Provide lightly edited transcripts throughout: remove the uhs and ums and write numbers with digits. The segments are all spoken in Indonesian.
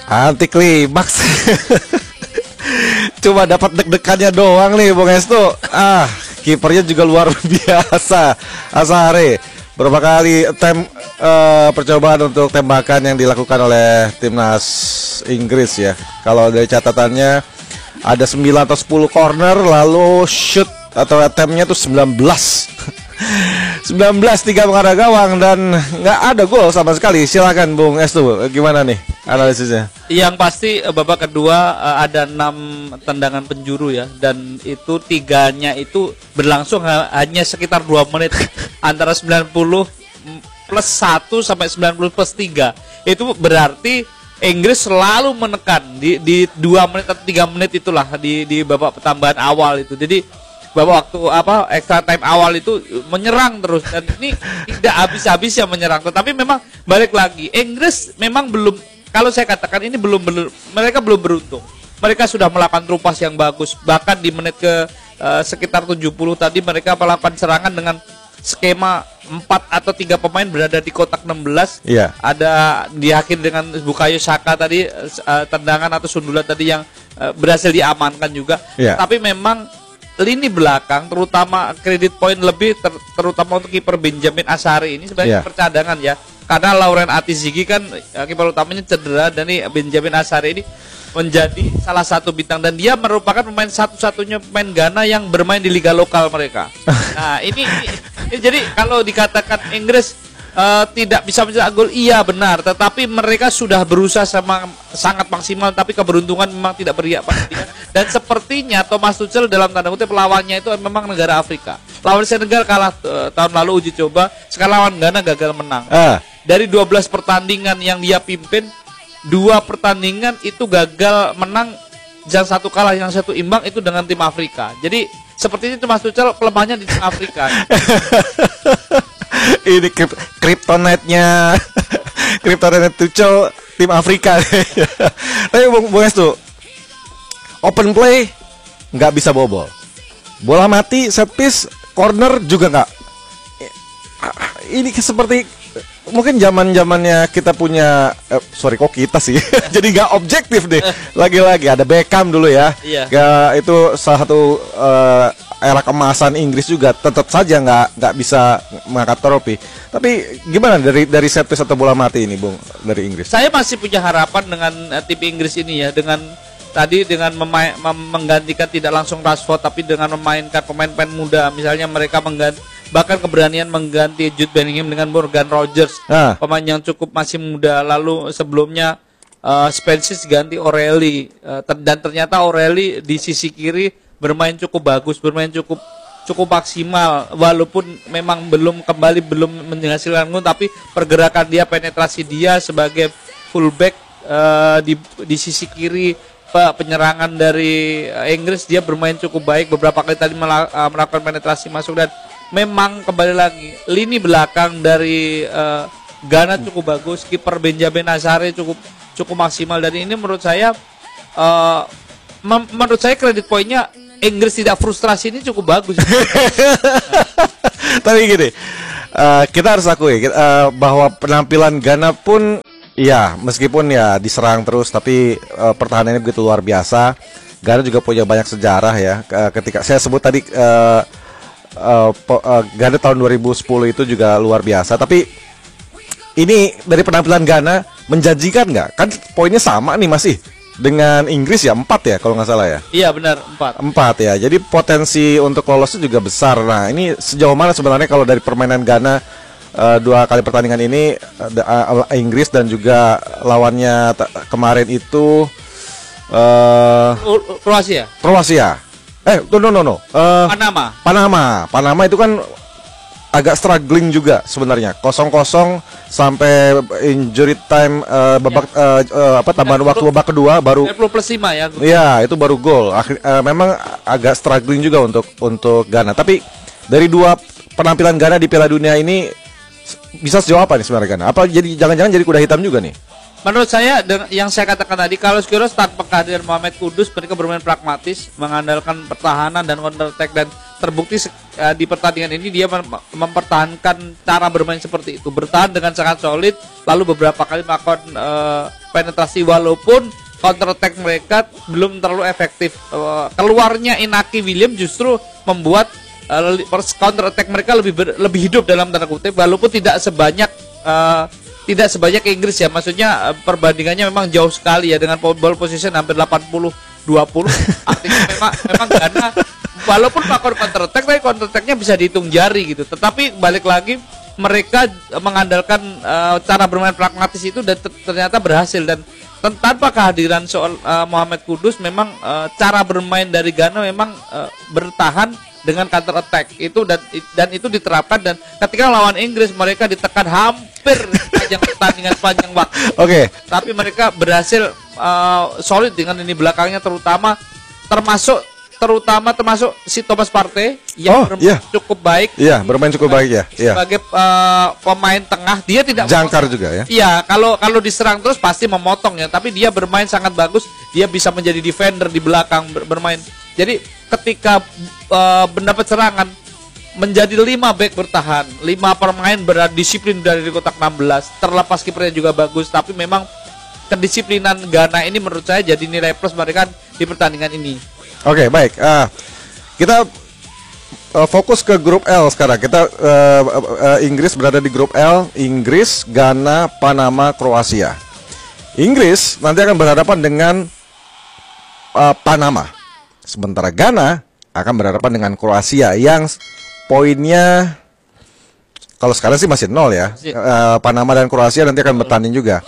Anti klimaks. Cuma dapat deg-degannya doang nih Bung Estu. Kipernya juga luar biasa. Azhari berapa kali percobaan untuk tembakan yang dilakukan oleh timnas Inggris ya. Kalau dari catatannya ada 9 atau 10 corner, lalu shoot atau attempt-nya tuh 19. 19 3 mengarah gawang dan nggak ada gol sama sekali. Silakan Bung Estu, gimana nih analisisnya? Yang pasti babak kedua ada 6 tendangan penjuru ya, dan itu 3-nya itu berlangsung hanya sekitar 2 menit antara 90 plus 1 sampai 90 plus 3. Itu berarti Inggris selalu menekan di 2 menit atau 3 menit itulah di babak pertambahan awal itu. Jadi waktu extra time awal itu menyerang terus, dan ini tidak habis-habis ya menyerang. Tetapi memang balik lagi, Inggris memang belum, kalau saya katakan ini mereka belum beruntung. Mereka sudah melakukan trupas yang bagus, bahkan di menit ke sekitar 70 tadi mereka melakukan serangan dengan skema 4 atau 3 pemain berada di kotak 16. Iya. Ada diakhiri dengan Bukayo Saka tadi, tendangan atau sundulan tadi yang berhasil diamankan juga. Iya. Tapi memang lini belakang, terutama kredit poin lebih terutama untuk kiper Benjamin Azhari ini sebenarnya percadangan ya. Karena Lauren Atizigi kan kiper utamanya cedera, dan ini Benjamin Azhari ini menjadi salah satu bintang, dan dia merupakan pemain satu-satunya pemain Ghana yang bermain di liga lokal mereka. Nah, ini jadi kalau dikatakan Inggris tidak bisa mencetak gol, iya benar, tetapi mereka sudah berusaha sangat maksimal, tapi keberuntungan memang tidak berpihak pada dia. Dan sepertinya Thomas Tuchel dalam tanda kutip lawannya itu memang negara Afrika. Lawan Senegal kalah tahun lalu uji coba, sekarang lawan Ghana gagal menang. Dari 12 pertandingan yang dia pimpin, 2 pertandingan itu gagal menang, yang 1 kalah, yang 1 imbang, itu dengan tim Afrika. Jadi sepertinya Thomas Tuchel kelemahannya di tim Afrika. Ini kryptonite-nya Tuchel tim Afrika. Tapi Bung Estu, open play nggak bisa bobol, bola mati, set piece, corner juga nggak. Ini seperti mungkin zamannya kita punya kok kita sih jadi nggak objektif deh. Lagi-lagi ada Beckham dulu ya. Itu salah satu era kemasan Inggris juga, tetap saja nggak bisa mengangkat trofi. Tapi gimana dari set piece atau bola mati ini Bung, dari Inggris? Saya masih punya harapan dengan tim Inggris ini ya, dengan menggantikan tidak langsung Rashford, tapi dengan memainkan pemain-pemain muda. Misalnya mereka bahkan keberanian mengganti Jude Bellingham dengan Morgan Rogers, pemain yang cukup masih muda. Lalu sebelumnya Spencer ganti O'Reilly, dan ternyata O'Reilly di sisi kiri bermain cukup bagus, bermain cukup maksimal, walaupun memang belum menghasilkan gol, tapi pergerakan dia, penetrasi dia sebagai fullback di sisi kiri penyerangan dari Inggris, dia bermain cukup baik. Beberapa kali tadi melakukan penetrasi masuk, dan memang kembali lagi lini belakang dari Ghana cukup bagus, kiper Benjamin Azhari cukup maksimal, dan ini menurut saya kredit poinnya Inggris tidak frustrasi ini cukup bagus. Tapi gini, kita harus akui bahwa penampilan Ghana pun ya, meskipun ya diserang terus, tapi pertahanannya begitu luar biasa. Ghana juga punya banyak sejarah ya. Ketika saya sebut tadi Ghana tahun 2010 itu juga luar biasa. Tapi ini dari penampilan Ghana menjanjikan nggak? Kan poinnya sama nih masih dengan Inggris ya, 4 ya kalau nggak salah ya. Iya benar, 4 ya. Jadi potensi untuk lolosnya juga besar. Nah, ini sejauh mana sebenarnya kalau dari permainan Ghana 2 kali pertandingan ini, Inggris dan juga lawannya kemarin itu Kroasia. No. Panama itu kan agak struggling juga sebenarnya. 0-0 sampai injury time tambahan waktu babak kedua baru 20 plus 5 ya. Iya, itu baru gol. Memang agak struggling juga untuk Ghana. Tapi dari 2 penampilan Ghana di Piala Dunia ini bisa sejauh apa nih sebenarnya Ghana? Apa jangan-jangan jadi kuda hitam juga nih? Menurut saya, yang saya katakan tadi, kalau Quiroz tanpa kehadiran Mohamed Kudus, mereka bermain pragmatis, mengandalkan pertahanan dan counter attack, dan terbukti di pertandingan ini dia mempertahankan cara bermain seperti itu, bertahan dengan sangat solid, lalu beberapa kali melakukan penetrasi walaupun counter attack mereka belum terlalu efektif. Keluarnya Inaki William justru membuat counter attack mereka lebih hidup dalam tanda kutip, walaupun tidak sebanyak Inggris ya. Maksudnya perbandingannya memang jauh sekali ya, dengan ball position hampir 80-20. Artinya memang karena walaupun melakukan counter attack, tapi counter attack-nya bisa dihitung jari gitu. Tetapi balik lagi mereka mengandalkan cara bermain pragmatis itu dan ternyata berhasil. Dan tanpa kehadiran Mohamed Kudus, memang cara bermain dari Ghana memang bertahan dengan counter attack itu, dan itu diterapkan, dan ketika lawan Inggris mereka ditekan hampir sepanjang pertandingan sepanjang waktu. Oke. Tapi mereka berhasil solid dengan lini belakangnya, termasuk si Thomas Partey yang bermain cukup baik. Iya, bermain cukup baik ya. Sebagai pemain tengah, dia tidak jangkar juga ya. Iya, kalau diserang terus pasti memotong ya, tapi dia bermain sangat bagus. Dia bisa menjadi defender di belakang bermain. Jadi ketika mendapat serangan menjadi 5 back bertahan, 5 pemain berdisiplin dari kotak 16. Terlepas kipernya juga bagus, tapi memang kedisiplinan Ghana ini menurut saya jadi nilai plus mereka di pertandingan ini. Oke, baik. Kita fokus ke grup L sekarang. Kita Inggris berada di grup L. Inggris, Ghana, Panama, Kroasia. Inggris nanti akan berhadapan dengan Panama. Sementara Ghana akan berhadapan dengan Kroasia yang poinnya kalau sekarang sih masih 0 ya. Panama dan Kroasia nanti akan bertanding juga.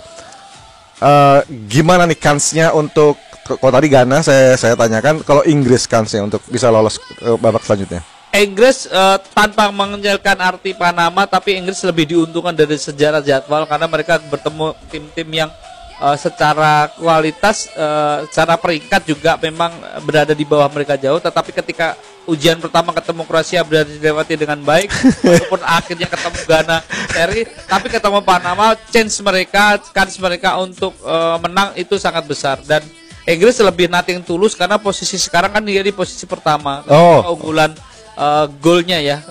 Gimana nih kansnya untuk, kalau tadi Ghana saya tanyakan, kalau Inggris kansnya untuk bisa lolos babak selanjutnya? Inggris tanpa mengenalkan arti Panama, tapi Inggris lebih diuntungkan dari sejarah jadwal karena mereka bertemu tim-tim yang secara kualitas, secara peringkat juga memang berada di bawah mereka jauh. Tetapi ketika ujian pertama ketemu Kroasia berada dilewati dengan baik, walaupun akhirnya ketemu Ghana seri, tapi ketemu Panama, kans mereka untuk menang itu sangat besar. Dan Inggris lebih nothing tulus karena posisi sekarang kan dia di posisi pertama. Keunggulan golnya ya,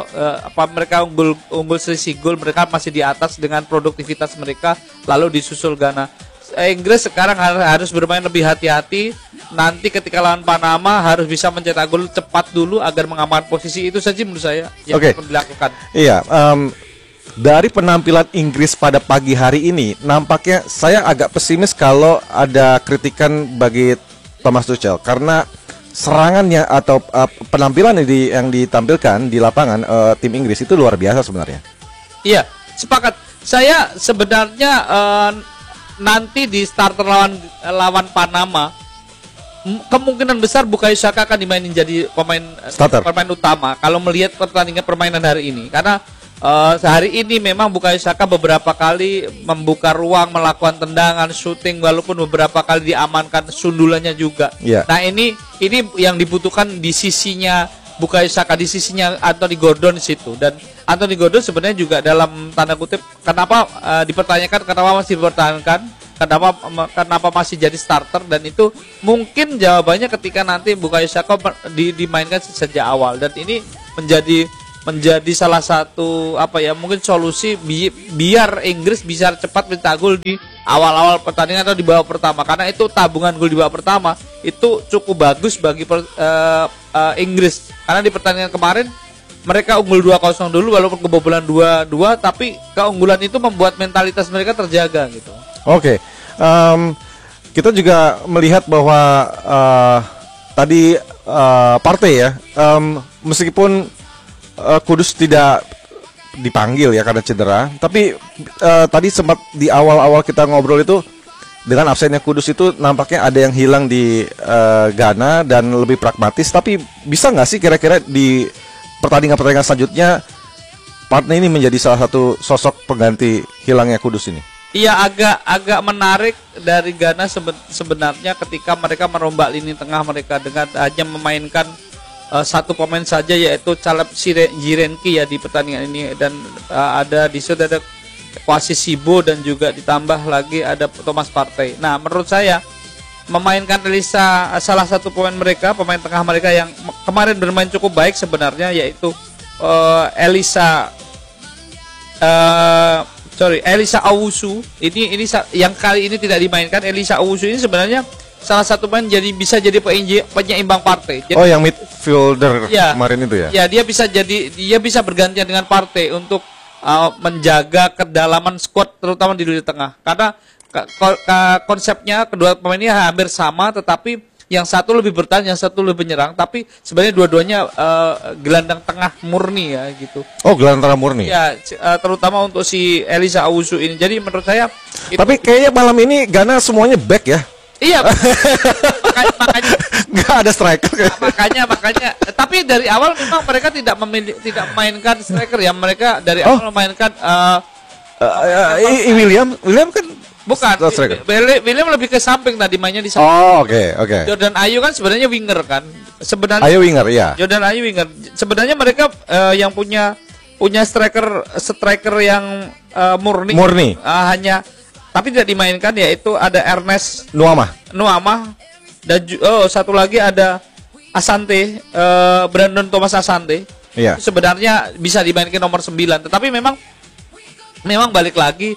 mereka unggul selisih gol, mereka masih di atas dengan produktivitas mereka, lalu disusul Ghana. Inggris sekarang harus bermain lebih hati-hati. Nanti ketika lawan Panama harus bisa mencetak gol cepat dulu agar mengamankan posisi. Itu saja menurut saya yang perlu dilakukan. Iya, dari penampilan Inggris pada pagi hari ini, nampaknya saya agak pesimis kalau ada kritikan bagi Thomas Tuchel karena serangannya atau penampilan yang ditampilkan di lapangan tim Inggris itu luar biasa sebenarnya. Iya, sepakat. Saya sebenarnya nanti di starter lawan Panama kemungkinan besar Bukayo Saka akan dimainin jadi pemain utama kalau melihat permainan hari ini, karena sehari ini memang Bukayo Saka beberapa kali membuka ruang, melakukan tendangan, shooting, walaupun beberapa kali diamankan sundulannya juga. Nah ini yang dibutuhkan di sisinya Bukayo Saka, di sisinya Anthony Gordon di situ. Dan Anthony Gordon sebenarnya juga dalam tanda kutip kenapa dipertanyakan, kenapa masih dipertahankan, kenapa masih jadi starter, dan itu mungkin jawabannya ketika nanti Bukayo Saka dimainkan sejak awal. Dan ini menjadi salah satu mungkin solusi biar Inggris bisa cepat mencetak gol di awal-awal pertandingan atau di babak pertama, karena itu tabungan gol di babak pertama itu cukup bagus bagi Inggris, karena di pertandingan kemarin mereka unggul 2-0 dulu walaupun kebobolan 2-2, tapi keunggulan itu membuat mentalitas mereka terjaga gitu. Oke. Kita juga melihat bahwa tadi Partey ya, meskipun Kudus tidak dipanggil ya karena cedera, tapi tadi sempat di awal-awal kita ngobrol itu dengan absennya Kudus itu nampaknya ada yang hilang di Ghana dan lebih pragmatis. Tapi bisa nggak sih kira-kira di pertandingan-pertandingan selanjutnya Partey ini menjadi salah satu sosok pengganti hilangnya Kudus ini? Iya, agak menarik dari Ghana sebenarnya ketika mereka merombak lini tengah mereka dengan hanya memainkan satu pemain saja, yaitu Caleb Jirenki ya di pertandingan ini, dan ada di situ ada Kwasi Sibo dan juga ditambah lagi ada Thomas Partey. Nah menurut saya memainkan Elisa, salah satu pemain tengah mereka yang kemarin bermain cukup baik sebenarnya, yaitu Elisa Owusu. Ini yang kali ini tidak dimainkan. Elisa Owusu ini sebenarnya salah satu pemain bisa jadi penyeimbang Partey. Jadi, yang midfielder kemarin itu ya? Ya, dia bisa bergantian dengan Partey untuk menjaga kedalaman squad terutama di lini tengah. Karena konsepnya kedua pemain ini hampir sama, tetapi yang satu lebih bertahan, yang satu lebih menyerang. Tapi sebenarnya dua-duanya gelandang tengah murni ya gitu. Oh, gelandang tengah murni. Ya, terutama untuk si Elisa Owusu ini. Jadi menurut saya. Tapi kayaknya malam ini Ghana semuanya back ya. Iya, makanya nggak ada striker. Makanya. Tapi dari awal memang mereka tidak memainkan striker ya. Mereka dari awal memainkan William kan bukan. William lebih ke samping tadi, mainnya di samping. Oh, oke. Jordan Ayew kan sebenarnya winger kan. Sebenarnya Ayew winger ya. Jordan Ayew winger. Sebenarnya mereka yang punya striker yang murni. Hanya tapi tidak dimainkan, yaitu ada Ernest Nuamah dan satu lagi ada Asante, Brandon Thomas Asante. Iya. Sebenarnya bisa dimainkan nomor 9, tetapi memang balik lagi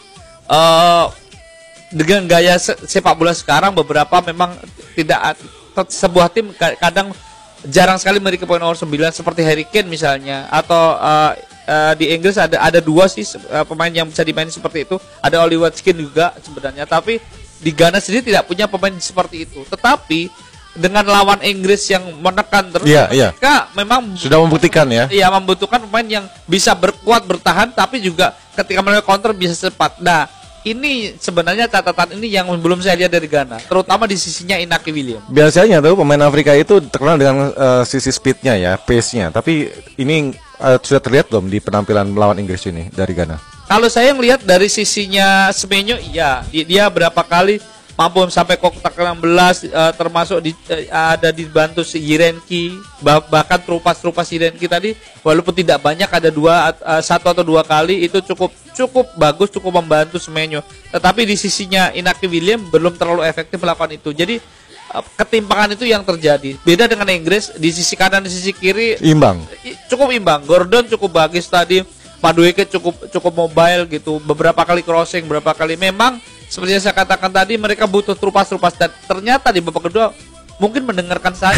dengan gaya sepak bola sekarang, beberapa memang tidak, sebuah tim kadang jarang sekali memiliki pemain nomor 9 seperti Harry Kane misalnya, atau di Inggris ada dua sih pemain yang bisa dimainin seperti itu. Ada Oli Watkins juga sebenarnya, tapi di Ghana sendiri tidak punya pemain seperti itu. Tetapi dengan lawan Inggris yang menekan terus, mereka memang sudah membuktikan ya. Iya, membutuhkan pemain yang bisa bertahan, tapi juga ketika mereka counter bisa cepat. Nah, ini sebenarnya catatan ini yang belum saya lihat dari Ghana, terutama di sisinya Inaki Williams. Biasanya tuh pemain Afrika itu terkenal dengan sisi speednya ya, pace-nya. Tapi ini sudah terlihat belum di penampilan melawan Inggris ini dari Ghana? Kalau saya melihat dari sisinya Semenyo, iya, dia berapa kali mampu sampai kotak 16, termasuk ada dibantu si Yirenki, bahkan terupas Yirenki tadi, walaupun tidak banyak, ada satu atau dua kali itu cukup bagus, cukup membantu Semenyo. Tetapi di sisinya Inaki Williams belum terlalu efektif melakukan itu. Jadi ketimpangan itu yang terjadi. Beda dengan Inggris, di sisi kanan, di sisi kiri cukup imbang. Gordon cukup bagus tadi, Madueke cukup mobile gitu. Beberapa kali crossing, beberapa kali memang seperti yang saya katakan tadi, mereka butuh terupas, dan ternyata di babak kedua mungkin mendengarkan saya.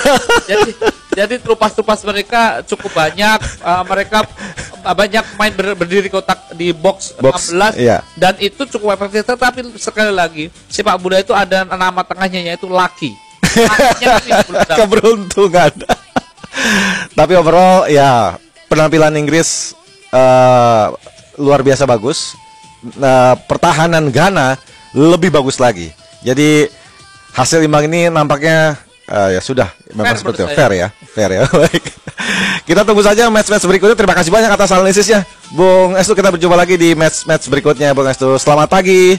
jadi terupas mereka cukup banyak. Mereka banyak main berdiri kotak di box 16 dan itu cukup efektif. Tetapi sekali lagi, sepak bola itu ada nama tengahnya, yaitu Lucky. Keberuntungan. Tapi overall ya penampilan Inggris luar biasa bagus. Pertahanan Ghana lebih bagus lagi. Jadi hasil imbang ini nampaknya ya sudah memang seperti itu. Fair ya. Baik. Kita tunggu saja match berikutnya. Terima kasih banyak atas analisisnya, Bung Estu. Kita berjumpa lagi di match berikutnya, Bung Estu. Selamat pagi.